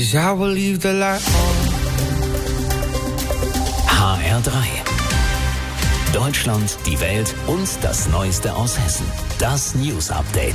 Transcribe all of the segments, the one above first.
'cause I will leave the light on. HR3. Deutschland, die Welt und das Neueste aus Hessen. Das News Update.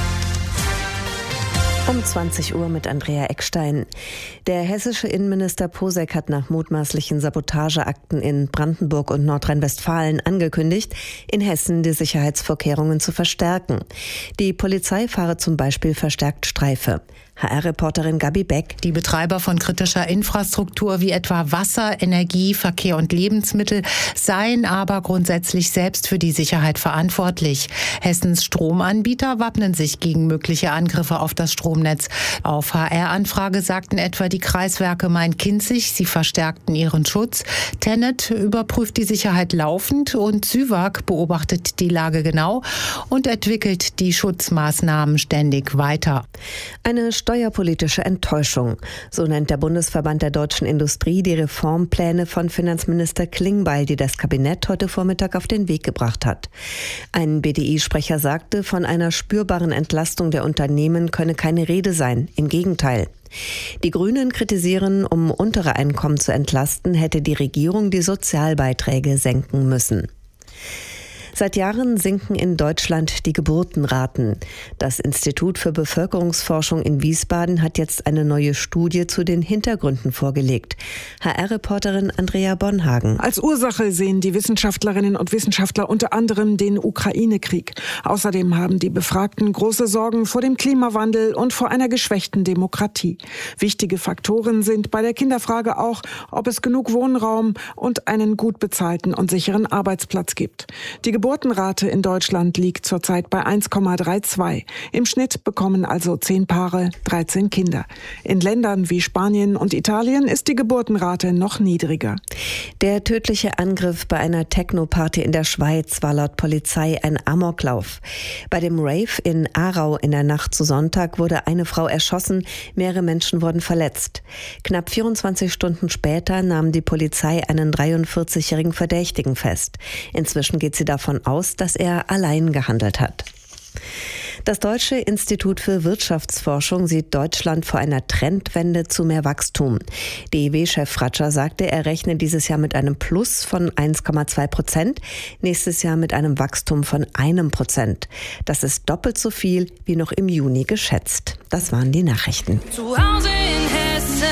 Um 20 Uhr mit Andrea Eckstein. Der hessische Innenminister Posek hat nach mutmaßlichen Sabotageakten in Brandenburg und Nordrhein-Westfalen angekündigt, in Hessen die Sicherheitsvorkehrungen zu verstärken. Die Polizei fahre zum Beispiel verstärkt Streife. HR-Reporterin Gabi Beck. Die Betreiber von kritischer Infrastruktur wie etwa Wasser, Energie, Verkehr und Lebensmittel seien aber grundsätzlich selbst für die Sicherheit verantwortlich. Hessens Stromanbieter wappnen sich gegen mögliche Angriffe auf das Stromnetz. Auf HR-Anfrage sagten etwa die Kreiswerke Main-Kinzig, sie verstärkten ihren Schutz. TenneT überprüft die Sicherheit laufend und SÜWAG beobachtet die Lage genau und entwickelt die Schutzmaßnahmen ständig weiter. Eine steuerpolitische Enttäuschung. So nennt der Bundesverband der deutschen Industrie die Reformpläne von Finanzminister Klingbeil, die das Kabinett heute Vormittag auf den Weg gebracht hat. Ein BDI-Sprecher sagte, von einer spürbaren Entlastung der Unternehmen könne keine Rede sein. Im Gegenteil. Die Grünen kritisieren, um untere Einkommen zu entlasten, hätte die Regierung die Sozialbeiträge senken müssen. Seit Jahren sinken in Deutschland die Geburtenraten. Das Institut für Bevölkerungsforschung in Wiesbaden hat jetzt eine neue Studie zu den Hintergründen vorgelegt. HR-Reporterin Andrea Bonhagen. Als Ursache sehen die Wissenschaftlerinnen und Wissenschaftler unter anderem den Ukraine-Krieg. Außerdem haben die Befragten große Sorgen vor dem Klimawandel und vor einer geschwächten Demokratie. Wichtige Faktoren sind bei der Kinderfrage auch, ob es genug Wohnraum und einen gut bezahlten und sicheren Arbeitsplatz gibt. Die Geburtenrate in Deutschland liegt zurzeit bei 1,32. Im Schnitt bekommen also 10 Paare 13 Kinder. In Ländern wie Spanien und Italien ist die Geburtenrate noch niedriger. Der tödliche Angriff bei einer Techno-Party in der Schweiz war laut Polizei ein Amoklauf. Bei dem Rave in Aarau in der Nacht zu Sonntag wurde eine Frau erschossen, mehrere Menschen wurden verletzt. Knapp 24 Stunden später nahm die Polizei einen 43-jährigen Verdächtigen fest. Inzwischen geht sie davon aus, dass er allein gehandelt hat. Das Deutsche Institut für Wirtschaftsforschung sieht Deutschland vor einer Trendwende zu mehr Wachstum. DIW-Chef Fratscher sagte, er rechne dieses Jahr mit einem Plus von 1,2%, nächstes Jahr mit einem Wachstum von 1%. Das ist doppelt so viel wie noch im Juni geschätzt. Das waren die Nachrichten. Zu Hause in Hessen.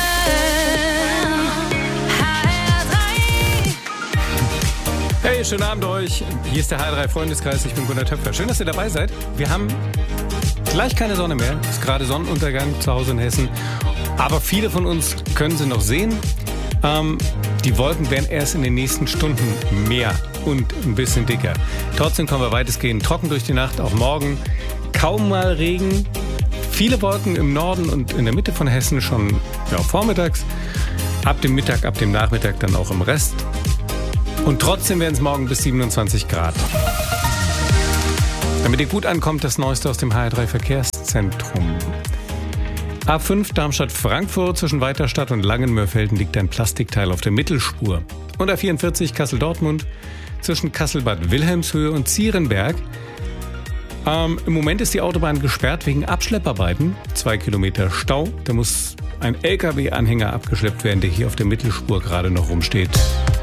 Hey, schönen Abend euch. Hier ist der HR3 Freundeskreis. Ich bin Gunnar Töpfer. Schön, dass ihr dabei seid. Wir haben gleich keine Sonne mehr. Es ist gerade Sonnenuntergang zu Hause in Hessen. Aber viele von uns können sie noch sehen. Die Wolken werden erst in den nächsten Stunden mehr und ein bisschen dicker. Trotzdem kommen wir weitestgehend trocken durch die Nacht. Auch morgen kaum mal Regen. Viele Wolken im Norden und in der Mitte von Hessen schon vormittags. Ab dem Mittag, ab dem Nachmittag dann auch im Rest. Und trotzdem werden es morgen bis 27 Grad. Damit ihr gut ankommt, das Neueste aus dem HR3 Verkehrszentrum. A5 Darmstadt-Frankfurt zwischen Weiterstadt und Langenmörfelden liegt ein Plastikteil auf der Mittelspur. Und A44 Kassel-Dortmund zwischen Kassel-Bad Wilhelmshöhe und Zierenberg. Im Moment ist die Autobahn gesperrt wegen Abschlepparbeiten. 2 Kilometer Stau. Da muss ein LKW-Anhänger abgeschleppt werden, der hier auf der Mittelspur gerade noch rumsteht.